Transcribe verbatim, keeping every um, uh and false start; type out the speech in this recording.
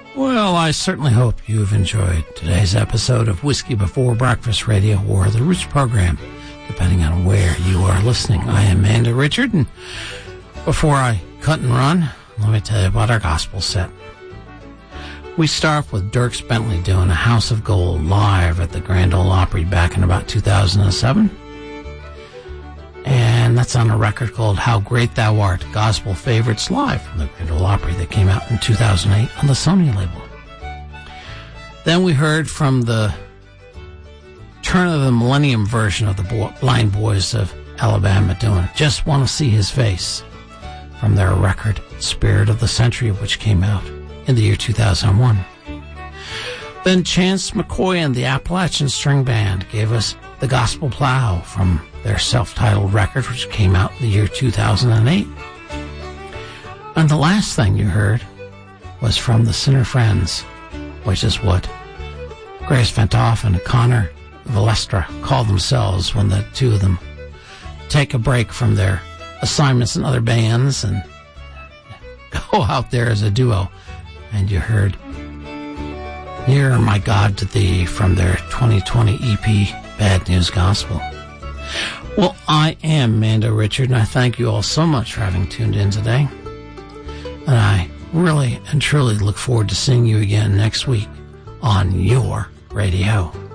Well, I certainly hope you've enjoyed today's episode of Whiskey Before Breakfast Radio or the Roots program, depending on where you are listening. I am Amanda Richard, and before I cut and run, let me tell you about our gospel set. We start with Dierks Bentley doing A House of Gold live at the Grand Ole Opry back in about two thousand seven. And that's on a record called How Great Thou Art, Gospel Favorites Live from the Grand Ole Opry that came out in two thousand eight on the Sony label. Then we heard from the turn of the millennium version of the Bo- Blind Boys of Alabama doing Just Want to See His Face from their record Spirit of the Century, which came out in the year two thousand one. Then Chance McCoy and the Appalachian String Band gave us The Gospel Plow from their self-titled record, which came out in the year two thousand eight. And the last thing you heard was from the Sinner Friends, which is what Grace Van Toff and Connor Valestra call themselves when the two of them take a break from their assignments in other bands and go out there as a duo. And you heard Nearer My God to Thee from their twenty twenty E P Bad News Gospel. Well, I am Amanda Richard, and I thank you all so much for having tuned in today. And I really and truly look forward to seeing you again next week on your radio.